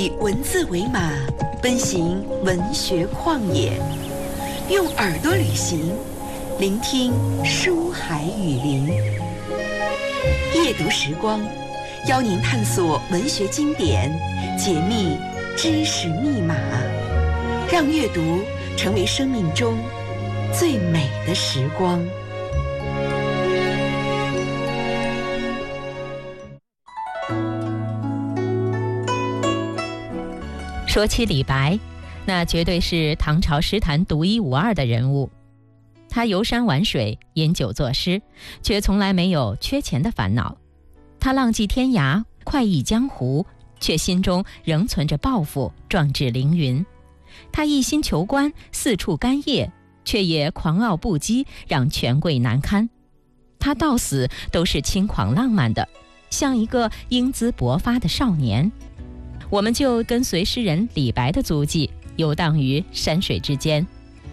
以文字为马，奔行文学旷野，用耳朵旅行，聆听书海雨林。夜读时光，邀您探索文学经典，解密知识密码，让阅读成为生命中最美的时光。 说起李白，那绝对是唐朝诗坛独一无二的人物。他游山玩水，饮酒作诗，却从来没有缺钱的烦恼。他浪迹天涯，快意江湖，却心中仍存着抱负，壮志凌云。他一心求官，四处干谒，却也狂傲不羁，让权贵难堪。他到死都是轻狂浪漫的，像一个英姿勃发的少年。我们就跟随诗人李白的足迹，游荡于山水之间。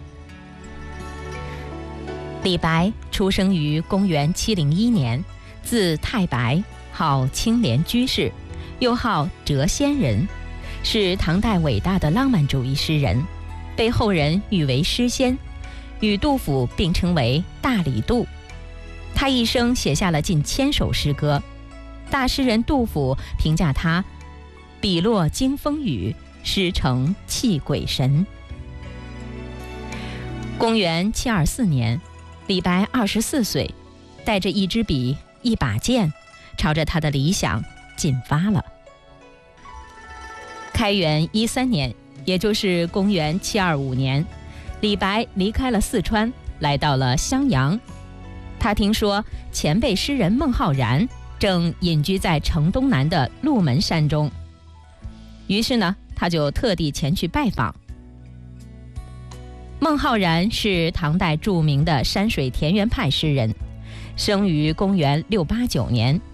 李白出生于公元701年，字太白，号青莲居士，又号谪仙人，是唐代伟大的浪漫主义诗人，被后人誉为诗仙，与杜甫并称为大李杜。他一生写下了近1000首诗歌，大诗人杜甫评价他笔落惊风雨，诗成泣鬼神。公元724年，李白24岁，带着一支笔一把剑，朝着他的理想进发了。开元13年，也就是公元725年，李白离开了四川，来到了襄阳。他听说前辈诗人孟浩然正隐居在城东南的鹿门山中，于是呢，他就特地前去拜访。孟浩然是唐代著名的山水田园派诗人，生于公元689年，